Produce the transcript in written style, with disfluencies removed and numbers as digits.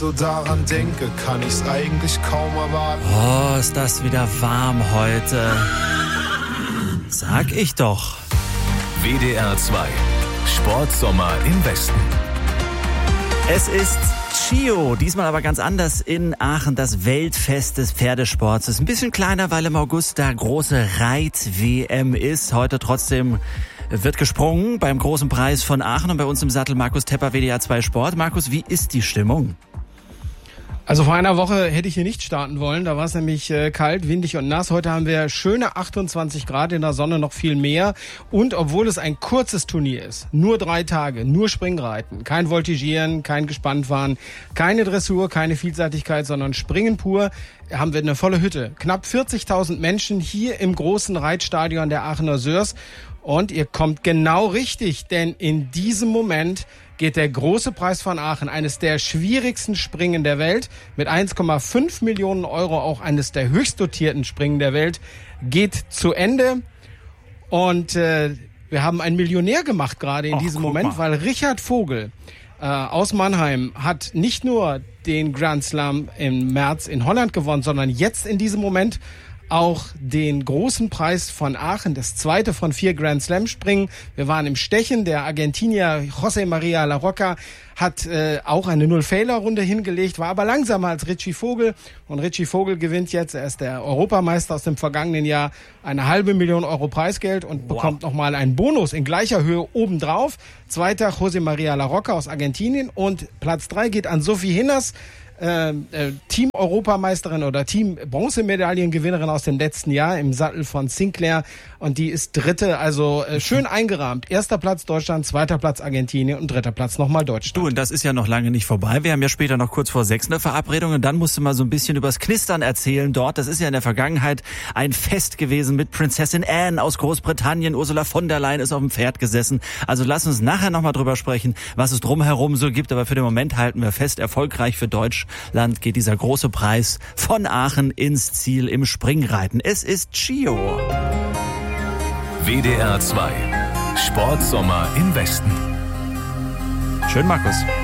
So daran denke, kann ich's eigentlich kaum erwarten. Oh, ist das wieder warm heute. Sag ich doch. WDR 2. Sportsommer im Westen. Es ist CHIO, diesmal aber ganz anders in Aachen, das Weltfest des Pferdesports. Es ist ein bisschen kleiner, weil im August da große Reit-WM ist. Heute trotzdem wird gesprungen beim großen Preis von Aachen und bei uns im Sattel Markus Tepper, WDR 2 Sport. Markus, wie ist die Stimmung? Also vor einer Woche hätte ich hier nicht starten wollen, da war es nämlich kalt, windig und nass. Heute haben wir schöne 28 Grad, in der Sonne noch viel mehr. Und obwohl es ein kurzes Turnier ist, nur 3 Tage, nur Springreiten, kein Voltigieren, kein Gespanntfahren, keine Dressur, keine Vielseitigkeit, sondern Springen pur, haben wir eine volle Hütte. Knapp 40.000 Menschen hier im großen Reitstadion der Aachener Sörs. Und ihr kommt genau richtig, denn in diesem Moment geht der große Preis von Aachen, eines der schwierigsten Springen der Welt, mit 1,5 Millionen Euro auch eines der höchst dotierten Springen der Welt, geht zu Ende. Und wir haben einen Millionär gemacht gerade in diesem Moment, weil Richard Vogel aus Mannheim hat nicht nur den Grand Slam im März in Holland gewonnen, sondern jetzt in diesem Moment auch den großen Preis von Aachen, das zweite von 4 Grand Slam Springen. Wir waren im Stechen. Der Argentinier José María Larroca hat auch eine Null-Fehler-Runde hingelegt, war aber langsamer als Richie Vogel. Und Richie Vogel gewinnt jetzt, er ist der Europameister aus dem vergangenen Jahr, eine $500.000 Euro Preisgeld und bekommt nochmal einen Bonus in gleicher Höhe obendrauf. Zweiter José María Larroca aus Argentinien und Platz 3 geht an Sophie Hinners, Team-Europameisterin oder Team-Bronzemedaillengewinnerin aus dem letzten Jahr im Sattel von Sinclair und die ist Dritte, also schön eingerahmt. 1. Platz Deutschland, 2. Platz Argentinien und 3. Platz nochmal Deutschland. Du, und das ist ja noch lange nicht vorbei. Wir haben ja später noch kurz vor 6 eine Verabredung und dann musst du mal so ein bisschen übers Knistern erzählen dort. Das ist ja in der Vergangenheit ein Fest gewesen mit Prinzessin Anne aus Großbritannien. Ursula von der Leyen ist auf dem Pferd gesessen. Also lass uns nachher nochmal drüber sprechen, was es drumherum so gibt. Aber für den Moment halten wir fest, erfolgreich für Deutschland geht dieser große Preis von Aachen ins Ziel im Springreiten. Es ist CHIO. WDR 2. Sportsommer im Westen. Schön, Markus.